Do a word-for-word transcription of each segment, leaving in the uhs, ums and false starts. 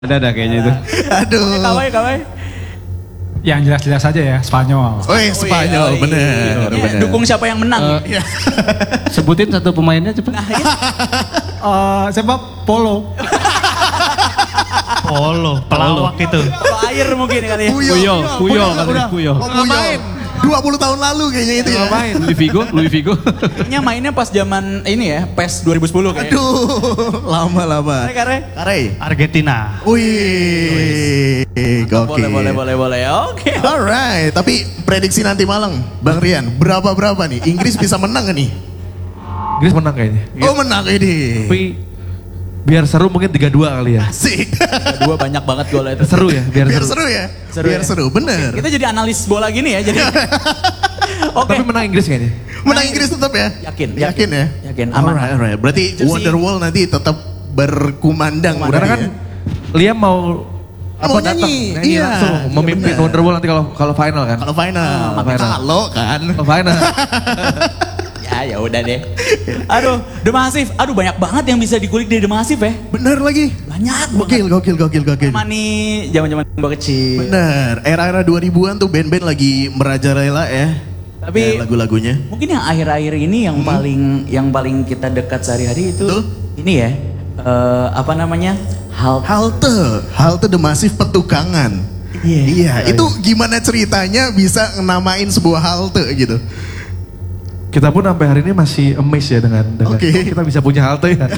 Ada ada kayaknya itu. Aduh. Kawai, kawai. Yang jelas-jelas aja ya, Spanyol. Oh iya, Spanyol, Oh, iya. bener, Iya, bener. dukung siapa yang menang? Uh, Sebutin satu pemainnya cepat. Nah, ya. Uh, siapa? Polo. Polo, pelawak itu. Kalau air mungkin kali ya. Puyol, Puyol katanya, Puyol. Oh, Puyol. dua puluh tahun lalu kayaknya itu ya. Main Luis Figo, Luis Figo. Kayaknya mainnya pas zaman ini ya, PES dua ribu sepuluh kayaknya. Aduh, lama-lama. Kare, kare. Kare. Argentina. Wih, gokil. Boleh, boleh, boleh, boleh. Oke. Alright, tapi prediksi nanti malam, Bang Rian, berapa-berapa nih? Inggris bisa menang gak nih? Inggris menang kayaknya. Oh menang ini. Tapi biar seru mungkin tiga dua kali ya. Asik. Dua banyak banget golnya itu. Seru ya, biar, Biar seru. seru ya? Seru Biar ya? seru, bener. Kita jadi analis bola gini ya, jadi. Oke. Tapi menang Inggris kayaknya. Menang Inggris tetap ya? Yakin, Yakin, yakin. ya? Yakin, aman. Alright, alright. Berarti Jersey. Wonderwall nanti tetap berkumandang. Karena kan berarti Liam mau apa Mau datang nyanyi, nyanyi iya. langsung memimpin Bener. Wonderwall nanti kalau kalau final kan. ya. Kalau final, Kalau final. kalau kan. Kalau final. Ya, ya udah deh. Aduh, The Massive. Aduh, banyak banget yang bisa dikulik dari The Massive ya. Bener lagi. Banyak Gokil, banget. gokil, gokil, gokil. Sama nih zaman-zaman gua kecil. Bener, era-era dua ribuan tuh band-band lagi merajalela ya. Tapi- Ya, lagu-lagunya. Mungkin yang akhir-akhir ini yang paling yang paling kita dekat sehari-hari itu Betul. ini ya. eh, apa namanya? Halt. Halte, halte The Massive Petukangan. Iya. Iya, itu gimana ceritanya bisa namain sebuah halte gitu? Kita pun sampai hari ini masih amazed ya dengan dengan Oke. oh, kita bisa punya halte ya.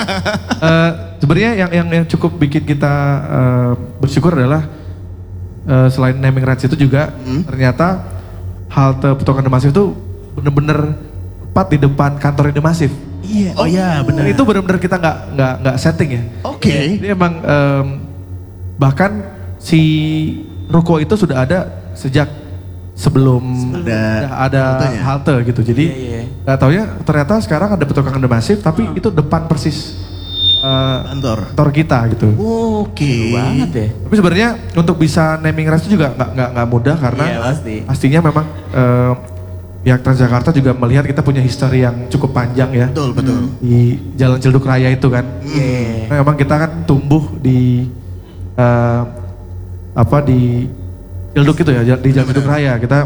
Eh, Sebenarnya yang yang yang cukup bikin kita eh, bersyukur adalah eh, selain naming rights itu juga ternyata halte Petukangan The Massive itu bener-bener tepat di depan kantor The Massive. Iya. Oh iya, Dan bener. itu bener-bener kita nggak nggak nggak setting ya. Oke. Jadi emang em, bahkan si ruko itu sudah ada sejak sebelum Ada ada, ada haltenya. halte gitu. Jadi Iya, iya. nggak taunya ternyata sekarang ada Petukangan The Massive tapi itu depan persis eh, Kantor. kantor kita gitu. Oke. Seru banget ya. Tapi sebenarnya untuk bisa naming rights itu juga nggak nggak nggak mudah karena Iya, pasti. pastinya memang eh, pihak Transjakarta juga melihat kita punya history yang cukup panjang ya Betul, betul. di Jalan Ciledug Raya itu kan. Iya. Nah, memang kita kan tumbuh di eh, apa di Ciledug itu ya, di Jalan Ciledug Raya. Kita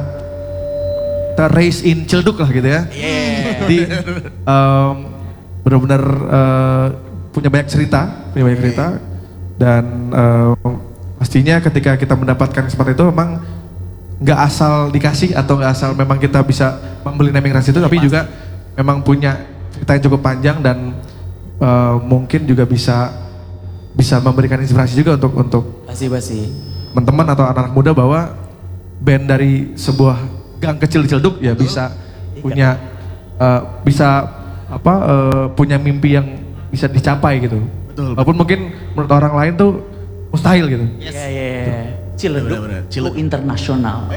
kita raise in Ciledug lah gitu ya. Iya. Jadi em, benar-benar eh, punya banyak cerita, punya banyak cerita dan em, pastinya ketika kita mendapatkan kesempatan itu memang nggak asal dikasih atau nggak asal memang kita bisa membeli naming rights itu, tapi juga memang punya cerita yang cukup panjang dan eh, mungkin juga bisa bisa memberikan inspirasi juga untuk untuk Pasti pasti. teman-teman atau anak-anak muda bahwa band dari sebuah gang kecil di Ciledug ya bisa punya eh, bisa apa eh, punya mimpi yang bisa dicapai gitu. Betul. Walaupun mungkin menurut orang lain tuh mustahil gitu. Iya iya. Ciledug Benar-benar. Go internasional.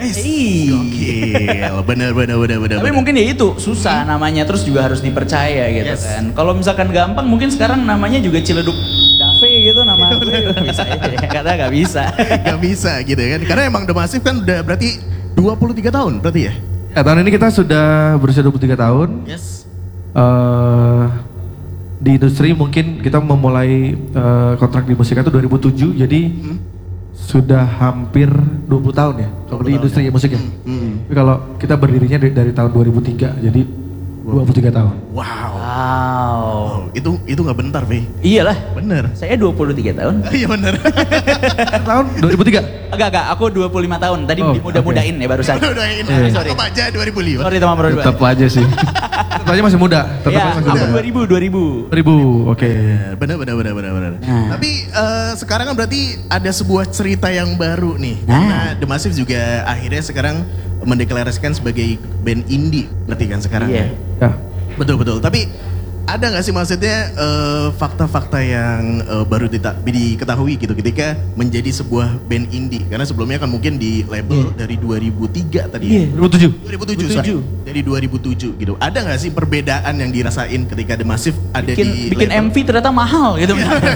Gokil, bener, bener, bener, bener. Tapi bener. mungkin ya itu susah namanya, terus juga harus dipercaya gitu Yes. kan. Kalau misalkan gampang mungkin sekarang namanya juga Ciledug Cafe gitu nama gue bisa aja. Kata nggak bisa. Gak bisa gitu kan. Karena emang The Massive kan udah berarti dua puluh tiga tahun berarti ya? Ya, tahun ini kita sudah berusia dua puluh tiga tahun. Yes. eh di industri mungkin kita memulai eh, kontrak di musik itu dua ribu tujuh, jadi sudah hampir dua puluh tahun ya kalau di industri musik ya. Hmm. Tapi kalau kita berdirinya dari, dari tahun dua ribu tiga, jadi dua puluh tiga tahun. Wow. Wow. Oh, itu itu nggak bentar, Be. Iyalah. Bener. Saya dua puluh tiga tahun. Iya bener. Tahun dua ribu tiga. Agak agak, aku dua puluh lima tahun. Tadi Oh, mudah-mudahin ya barusan. Udah ini. Iya. Sorry. Apa aja dua ribu lima. Sorry teman berdua. Tetap aja sih. Tetap aja masih muda. Tetap Ya, aja masih aku muda. dua ribu, dua ribu. dua ribu, oke. Bener, bener, bener, bener, bener. Nah. Tapi eh, sekarang kan berarti ada sebuah cerita yang baru nih. Nah. Karena The Massive juga akhirnya sekarang mendeklarasikan sebagai band indie. Berarti kan sekarang Iya. ya? Ya. Betul, betul. Tapi ada nggak sih maksudnya eh, fakta-fakta yang eh, baru dita- diketahui gitu ketika menjadi sebuah band indie? Karena sebelumnya kan mungkin di label dari dua ribu tiga tadi ya? Iya. dua ribu tujuh. dua ribu tujuh, sorry. Dari dua ribu tujuh gitu. Ada nggak sih perbedaan yang dirasain ketika The Massive ada Bikin di bikin label? M V ternyata mahal gitu.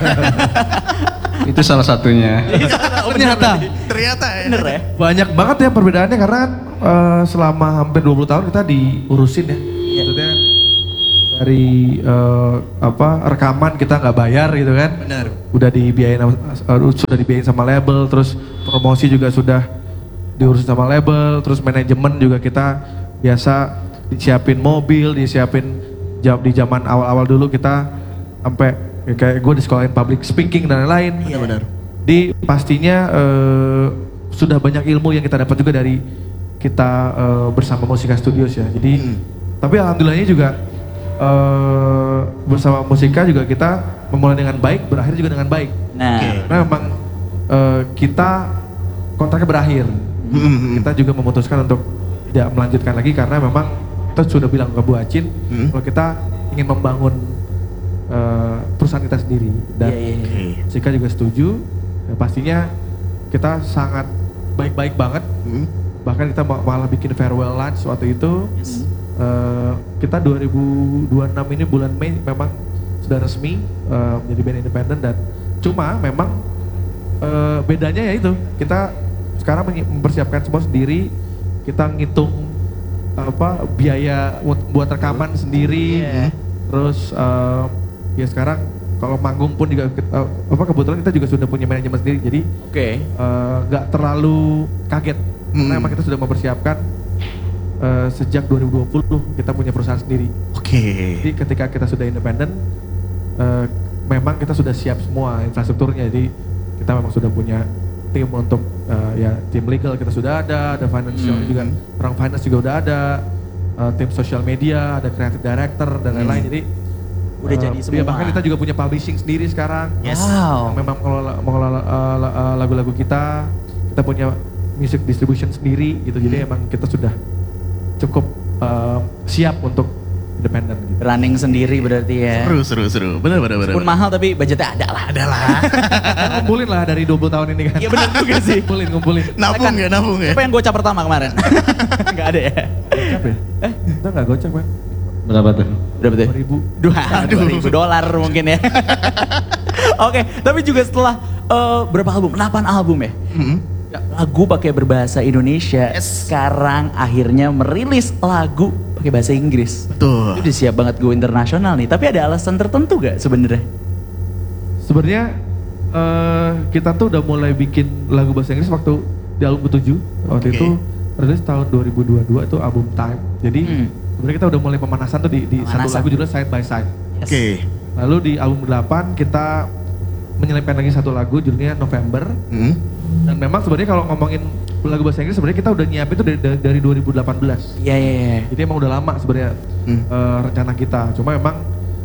Itu salah satunya. Ternyata. Ternyata ya. Bener ya? Banyak banget ya perbedaannya karena kan eh, selama hampir dua puluh tahun kita diurusin ya. Maksudnya dari eh, apa rekaman kita nggak bayar gitu kan. Benar. Udah dibiayain sama- uh, sudah dibiayain sama label, terus promosi juga sudah diurus sama label, terus manajemen juga kita biasa disiapin mobil, disiapin jam di zaman awal-awal dulu kita sampai ya kayak gue disekolahin public speaking dan lain-lain. Iya benar. Di pastinya eh, sudah banyak ilmu yang kita dapat juga dari kita eh, bersama Musika Studios ya. Jadi Hmm. tapi alhamdulillahnya juga eh, bersama Musika juga kita memulai dengan baik, berakhir juga dengan baik. Nah, Karena memang eh, kita kontraknya berakhir. Hmm. Kita juga memutuskan untuk tidak melanjutkan lagi karena memang kita sudah bilang ke Bu Acin Hmm. kalau kita ingin membangun eh, perusahaan kita sendiri dan Iya, iya, iya. Oke. Musika juga setuju. Ya, pastinya kita sangat baik-baik banget. Hmm. Bahkan kita ma- malah bikin farewell lunch waktu itu. Yes. Eh, kita dua ribu dua puluh enam ini bulan Mei memang sudah resmi eh, menjadi band independen dan cuma memang eh, bedanya ya itu kita sekarang menyi- mempersiapkan semua sendiri, kita ngitung apa biaya buat- buat rekaman sendiri, Iya. terus eh, ya sekarang kalau manggung pun juga kita- apa kebetulan kita juga sudah punya manajemen sendiri jadi oke. eh, nggak terlalu kaget karena Hmm. emang kita sudah mempersiapkan eh, sejak dua ribu dua puluh kita punya perusahaan sendiri. Oke. Jadi ketika kita sudah independen, eh, memang kita sudah siap semua infrastrukturnya. Jadi kita memang sudah punya tim untuk eh, ya tim legal kita sudah ada, ada financial Hmm. juga orang finance juga udah ada, eh, tim social media, ada creative director dan lain-lain. Jadi Udah eh, jadi ya semua. bahkan kita juga punya publishing sendiri sekarang. Yes. Wow. Yang memang mengelola, mengelola eh, la- eh, lagu-lagu kita, kita punya music distribution sendiri gitu. Jadi Hmm. emang kita sudah cukup eh, siap untuk independen gitu. Running sendiri berarti ya. Seru seru seru. Benar benar benar. Pun benar. mahal tapi budgetnya ada lah. Ada lah. Ngumpulin lah dari dua puluh tahun ini kan. Iya benar juga sih. Ngumpulin, ngumpulin. Nabung ya nabung ya. Apa yang gocap pertama kemarin? Enggak ada ya. Gocap ya? Eh, kita nggak gocap kan? Berapa tuh? Berapa tuh? dua ribu. Dua, Aduh. dua ribu dolar mungkin ya. Oke, tapi juga setelah eh, berapa album? delapan album ya? Hmm. Lagu pakai berbahasa Indonesia. Yes. Sekarang akhirnya merilis lagu pakai bahasa Inggris. Betul. Itu udah siap banget go internasional nih. Tapi ada alasan tertentu gak sebenarnya? Sebenarnya eh, kita tuh udah mulai bikin lagu bahasa Inggris waktu di album ketujuh. Waktu Oke. itu rilis tahun dua ribu dua puluh dua itu album Time. Jadi Hmm. sebenarnya kita udah mulai pemanasan tuh di, di satu Pemanasan. lagu judulnya Side by Side. Yes. Oke. Lalu di album delapan kita menyelipkan lagi satu lagu judulnya November. Hmm. Dan memang sebenarnya kalau ngomongin lagu bahasa Inggris sebenarnya kita udah nyiapin itu dari, dari, dari dua ribu delapan belas. Iya, iya, iya. Jadi emang udah lama sebenarnya Hmm. eh, rencana kita. Cuma memang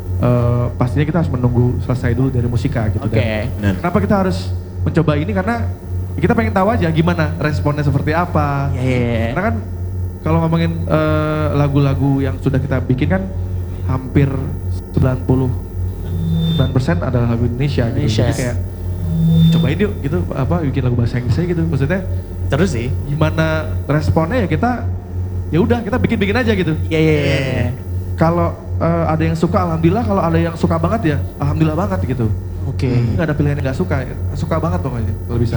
eh, pastinya kita harus menunggu selesai dulu dari musika gitu. Oke. Dan Benar. kenapa kita harus mencoba ini karena kita pengen tahu aja gimana responnya seperti apa. Iya, iya, iya. Karena kan kalau ngomongin eh, lagu-lagu yang sudah kita bikin kan hampir sembilan puluh sembilan persen adalah lagu Indonesia gitu. Indonesia. Jadi kayak cobain yuk gitu apa bikin lagu bahasa Inggris aja gitu. Maksudnya Terus sih. gimana responnya ya kita ya udah kita bikin-bikin aja gitu. Iya, iya, iya, iya. Kalau eh, ada yang suka alhamdulillah, kalau ada yang suka banget ya alhamdulillah banget gitu. Oke. Nggak ada pilihan yang nggak suka, suka banget pokoknya kalau bisa.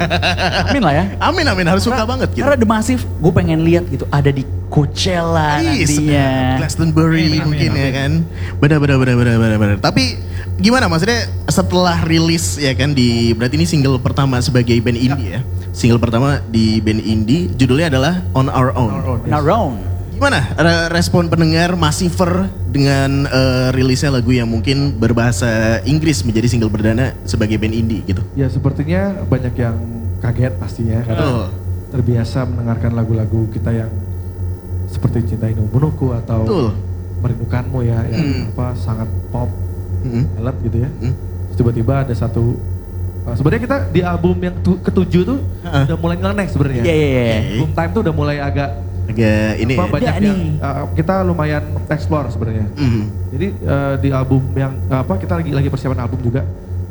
Amin lah ya. Amin amin harus suka banget gitu. Karena The Massive, gue pengen lihat gitu, ada di Coachella Ih, nantinya. sedap. Glastonbury Amin, amin, mungkin ya amin. kan. Benar benar benar benar benar benar. Tapi gimana maksudnya setelah rilis ya kan di berarti ini single pertama sebagai band indie ya. Single pertama di band indie judulnya adalah On Our Own. Our Own, yes. Now round. Gimana re- respon pendengar Massiver dengan eh, rilisnya lagu yang mungkin berbahasa Inggris menjadi single perdana sebagai band indie gitu? Ya sepertinya banyak yang kaget pastinya karena Betul. terbiasa mendengarkan lagu-lagu kita yang seperti Cintai Numbunuku atau Betul. Merindukanmu ya yang Hmm. apa sangat pop, Mm-mm. ballad gitu ya. Mm. Terus tiba-tiba ada satu uh, sebenarnya kita di album yang tu- ketujuh tuh Heeh. udah mulai nyeleneh sebenarnya. Iya, iya, iya. Oke. Album Time tuh udah mulai agak Agak ini apa ya. banyak Ada yang nih. uh, kita lumayan explore sebenarnya. Mm. Jadi uh, di album yang apa kita lagi lagi persiapan album juga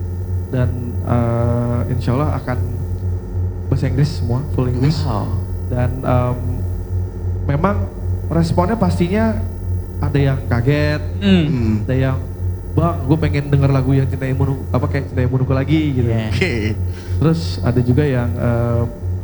dan uh, insya Allah akan bahasa Inggris semua full English Wow. dan um, memang responnya pastinya ada yang kaget, Hmm. Mm. ada yang bang gue pengen denger lagu yang Cintai Munu apa kayak Cintai Munuku lagi gitu. Iya. Oke. Terus ada juga yang um,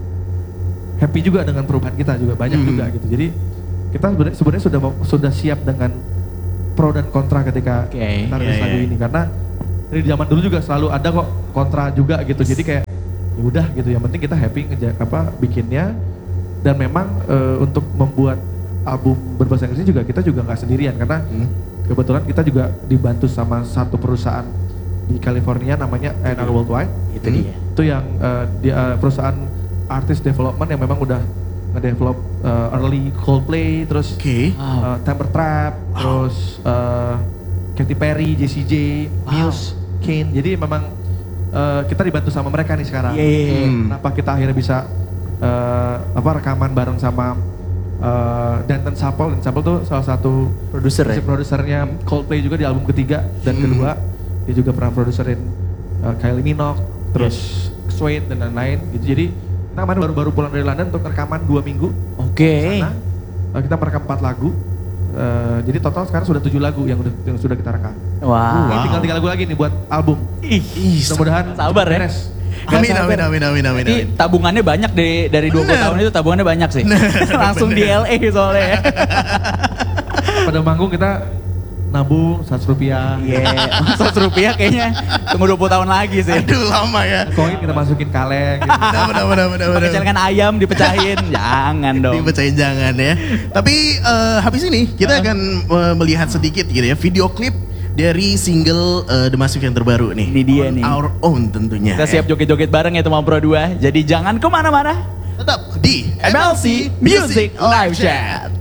happy juga dengan perubahan kita juga banyak Hmm. juga gitu. Jadi kita sebenarnya sebenarnya sudah mau- sudah siap dengan pro dan kontra ketika Oke. kita rilis Iya, lagu iya. ini karena dari zaman dulu juga selalu ada kok kontra juga gitu. Jadi kayak ya udah gitu, yang penting kita happy ngeja apa bikinnya. Dan memang eh, untuk membuat album berbahasa Inggris juga kita juga nggak sendirian karena Hmm. kebetulan kita juga dibantu sama satu perusahaan di California namanya A and R Worldwide. Itu dia. Itu yang eh, dia eh, perusahaan artist development yang memang udah ngedevelop eh, early Coldplay, terus Oke. eh, Temper Trap, terus eh, Katy Perry, Jessie J, Muse, Kane. Jadi memang eh, kita dibantu sama mereka nih sekarang. Iya, iya, iya. Hmm. Kenapa kita akhirnya bisa eh, apa rekaman bareng sama eh, Danton Sapple. Dan Sapple tuh salah satu Produser ya? musik produsernya Coldplay juga di album ketiga dan Hmm. kedua. Dia juga pernah produserin eh, Kylie Minogue, terus Suede dan lain-lain gitu. Jadi kita kemarin baru-baru pulang dari London untuk rekaman dua minggu. Oke. Sana, eh, kita merekam empat lagu. Eh, jadi total sekarang sudah tujuh lagu yang, udah, yang sudah kita rekam. Wah. Ini tinggal tiga lagu lagi nih buat album. Ih, Mudah-mudahan sabar ya. beres. Amin, Gak amin, sabar. amin, amin, amin, Ini amin. tabungannya banyak dari dari dua puluh Bener. tahun itu tabungannya banyak sih. Langsung di L A soalnya ya. Pada manggung kita nabung seratus rupiah. Iya, seratus rupiah kayaknya tunggu dua puluh tahun lagi sih. Aduh lama ya. Koin kita masukin kaleng gitu. Benar, benar, benar, benar, Pakai benar. celengan ayam dipecahin, jangan dong. Dibacain jangan ya. Tapi eh, habis ini kita akan eh, melihat sedikit gitu ya video klip dari single eh, The Massive yang terbaru nih. Ini dia On nih. Our Own tentunya. Kita siap joget-joget bareng ya teman Pro dua. Jadi jangan kemana-mana. Tetap di M L C Music Live Chat.